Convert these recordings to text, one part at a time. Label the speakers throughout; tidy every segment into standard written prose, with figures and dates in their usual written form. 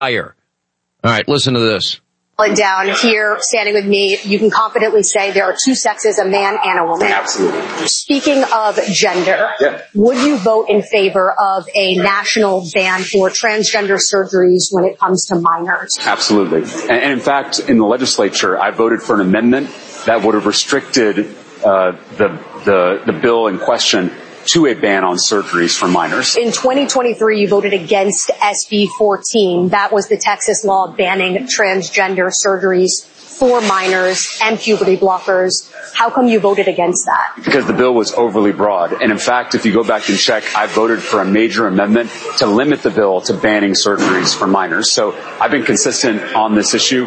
Speaker 1: liar. All right, listen to this.
Speaker 2: Down here, standing with me, you can confidently say there are two sexes, a man and a woman.
Speaker 3: Absolutely.
Speaker 2: Speaking of gender, would you vote in favor of a national ban for transgender surgeries when it comes to minors?
Speaker 3: Absolutely. And in fact, in the legislature, I voted for an amendment that would have restricted the bill in question to a ban on surgeries for minors.
Speaker 2: In 2023, you voted against SB 14. That was the Texas law banning transgender surgeries for minors and puberty blockers. How come you voted against that?
Speaker 3: Because the bill was overly broad. And in fact, if you go back and check, I voted for a major amendment to limit the bill to banning surgeries for minors. So I've been consistent on this issue.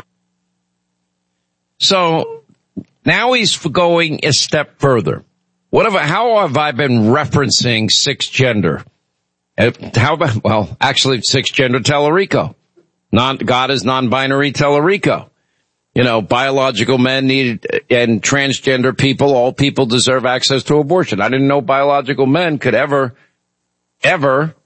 Speaker 1: So now he's going a step further. How have I been referencing sixth gender? Actually, sixth gender Tellerico. God is non-binary Tellerico. Biological men and transgender people, all people deserve access to abortion. I didn't know biological men could ever, bear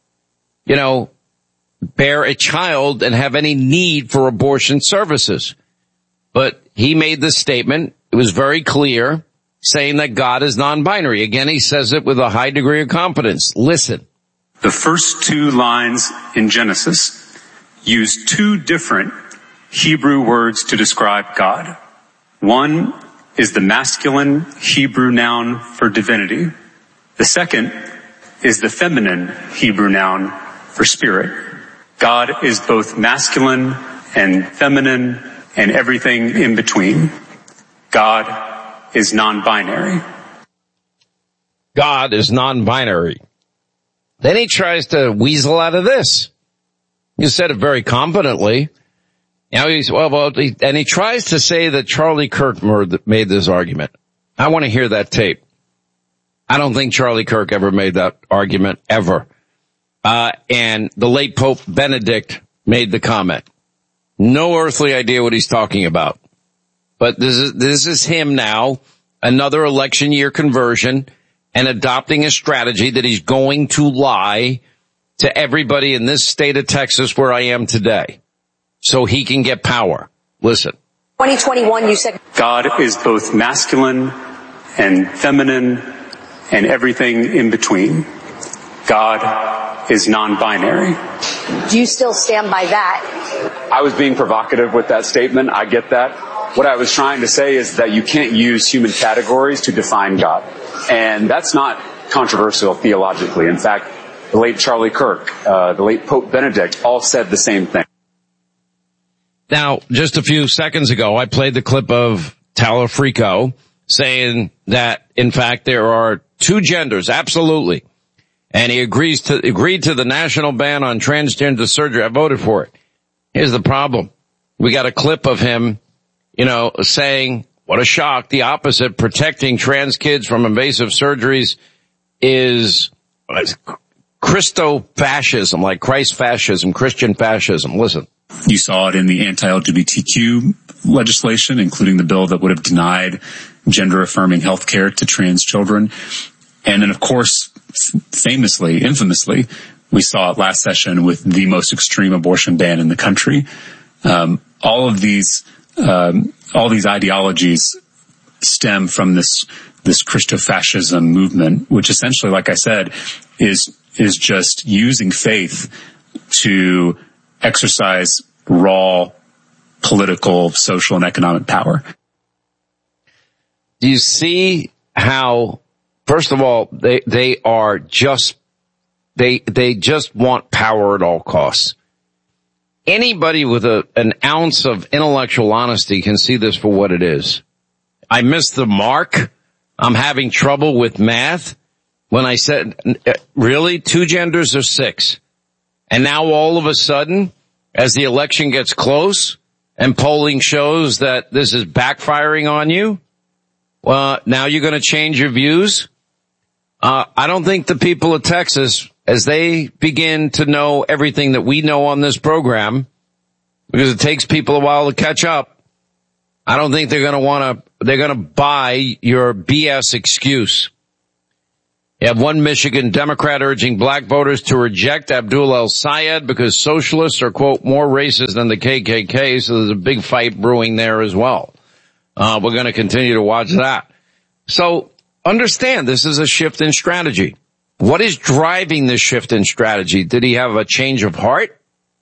Speaker 1: a child and have any need for abortion services. But he made this statement. It was very clear, saying that God is non-binary. Again, he says it with a high degree of confidence. Listen.
Speaker 4: The first two lines in Genesis use two different Hebrew words to describe God. One is the masculine Hebrew noun for divinity. The second is the feminine Hebrew noun for spirit. God is both masculine and feminine and everything in between. God is non-binary.
Speaker 1: God is non-binary. Then he tries to weasel out of this. You said it very confidently. And he tries to say that Charlie Kirk made this argument. I want to hear that tape. I don't think Charlie Kirk ever made that argument, ever. And the late Pope Benedict made the comment. No earthly idea what he's talking about. But this is him now, another election year conversion, and adopting a strategy that he's going to lie to everybody in this state of Texas where I am today, so he can get power. Listen.
Speaker 2: 2021, you said
Speaker 4: God is both masculine and feminine and everything in between. God is non-binary.
Speaker 2: Do you still stand by that?
Speaker 3: I was being provocative with that statement. I get that. What I was trying to say is that you can't use human categories to define God. And that's not controversial theologically. In fact, the late Charlie Kirk, the late Pope Benedict all said the same thing.
Speaker 1: Now, just a few seconds ago, I played the clip of Tallarico saying that, in fact, there are two genders, absolutely. And he agreed to the national ban on transgender surgery. I voted for it. Here's the problem. We got a clip of him, saying, what a shock, the opposite, protecting trans kids from invasive surgeries is Christo-fascism, like Christ fascism, Christian fascism. Listen.
Speaker 4: You saw it in the anti-LGBTQ legislation, including the bill that would have denied gender-affirming health care to trans children. And then, of course, infamously, we saw it last session with the most extreme abortion ban in the country. All these ideologies stem from this Christo-fascism movement, which essentially, like I said, is just using faith to exercise raw political, social, and economic power.
Speaker 1: Do you see how, first of all, they just want power at all costs. Anybody with an ounce of intellectual honesty can see this for what it is. I missed the mark. I'm having trouble with math. When I said, really, two genders or six? And now all of a sudden, as the election gets close and polling shows that this is backfiring on you, well, now you're going to change your views? I don't think the people of Texas, as they begin to know everything that we know on this program, because it takes people a while to catch up, I don't think they're going to buy your BS excuse. You have one Michigan Democrat urging black voters to reject Abdul El-Sayed because socialists are, quote, more racist than the KKK. So there's a big fight brewing there as well. We're going to continue to watch that. So understand this is a shift in strategy. What is driving this shift in strategy? Did he have a change of heart?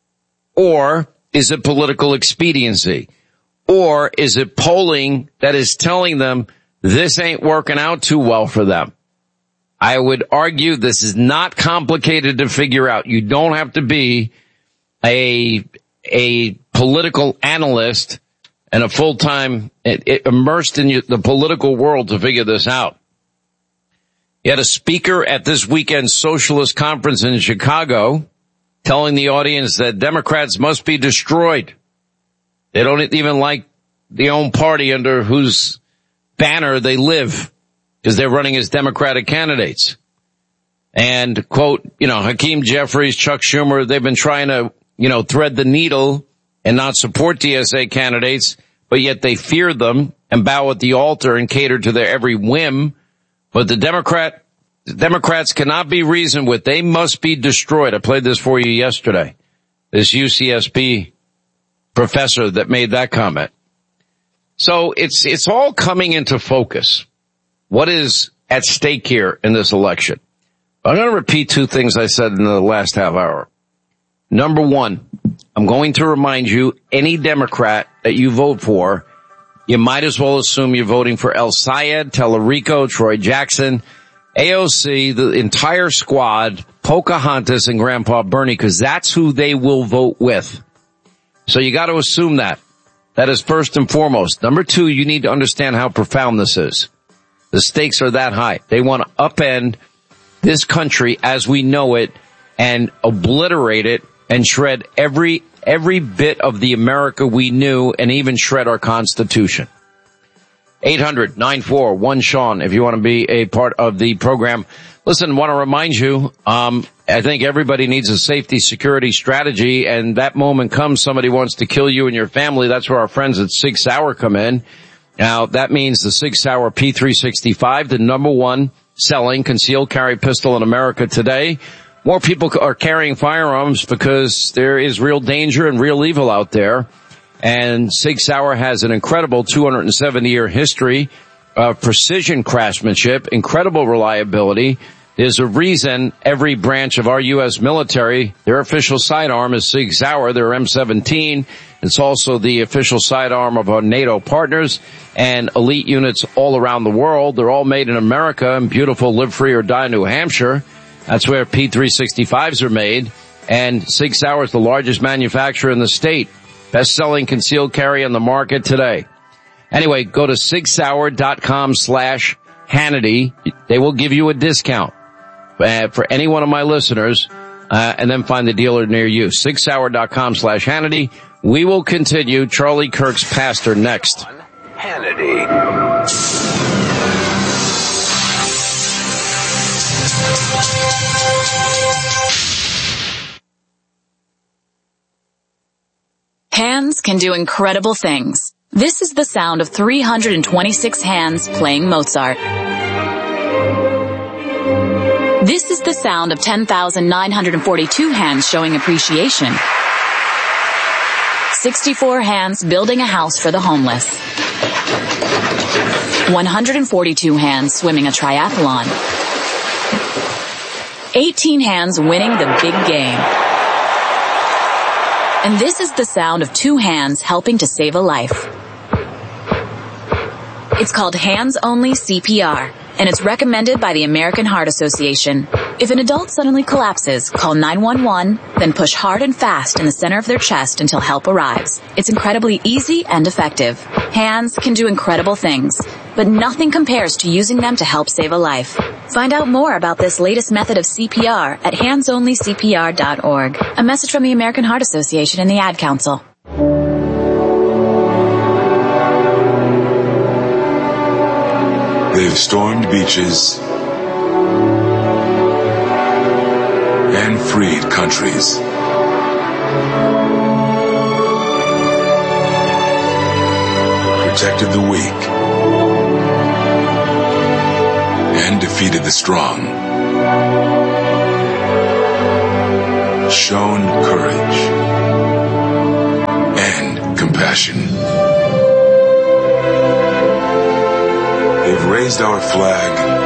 Speaker 1: Or is it political expediency? Or is it polling that is telling them this ain't working out too well for them? I would argue this is not complicated to figure out. You don't have to be a political analyst and a full-time immersed in the political world to figure this out. You had a speaker at this weekend's socialist conference in Chicago telling the audience that Democrats must be destroyed. They don't even like their own party under whose banner they live because they're running as Democratic candidates. And, quote, Hakeem Jeffries, Chuck Schumer, they've been trying to, thread the needle and not support DSA candidates, but yet they fear them and bow at the altar and cater to their every whim. But the Democrats cannot be reasoned with. They must be destroyed. I played this for you yesterday. This UCSB professor that made that comment. So it's all coming into focus. What is at stake here in this election? I'm going to repeat two things I said in the last half hour. Number one, I'm going to remind you, any Democrat that you vote for, you might as well assume you're voting for El-Sayed, Tellerico, Troy Jackson, AOC, the entire squad, Pocahontas, and Grandpa Bernie, because that's who they will vote with. So you got to assume that. That is first and foremost. Number two, you need to understand how profound this is. The stakes are that high. They want to upend this country as we know it and obliterate it and shred every bit of the America we knew and even shred our Constitution. 800-941-SEAN if you want to be a part of the program. Listen, I want to remind you, I think everybody needs a safety security strategy, and that moment comes somebody wants to kill you and your family. That's where our friends at Sig Sauer come in. Now, that means the Sig Sauer P365, the number one selling concealed carry pistol in America today. More people are carrying firearms because there is real danger and real evil out there. And Sig Sauer has an incredible 270-year history of precision craftsmanship, incredible reliability. There's a reason every branch of our U.S. military, their official sidearm is Sig Sauer, their M17. It's also the official sidearm of our NATO partners and elite units all around the world. They're all made in America in beautiful Live Free or Die, New Hampshire. That's where P365s are made. And Sig Sauer is the largest manufacturer in the state. Best-selling concealed carry on the market today. Anyway, go to sigsauer.com/Hannity. They will give you a discount for any one of my listeners, and then find the dealer near you. sigsauer.com/Hannity. We will continue. Charlie Kirk's pastor next.
Speaker 5: Hannity.
Speaker 6: Hands can do incredible things. This is the sound of 326 hands playing Mozart. This is the sound of 10,942 hands showing appreciation. 64 hands building a house for the homeless. 142 hands swimming a triathlon. 18 hands winning the big game. And this is the sound of 2 hands helping to save a life. It's called Hands Only CPR, and it's recommended by the American Heart Association. If an adult suddenly collapses, call 911, then push hard and fast in the center of their chest until help arrives. It's incredibly easy and effective. Hands can do incredible things, but nothing compares to using them to help save a life. Find out more about this latest method of CPR at handsonlycpr.org. A message from the American Heart Association and the Ad Council.
Speaker 7: They've stormed beaches and freed countries. Protected the weak and defeated the strong. shown courage and compassion. They've raised our flag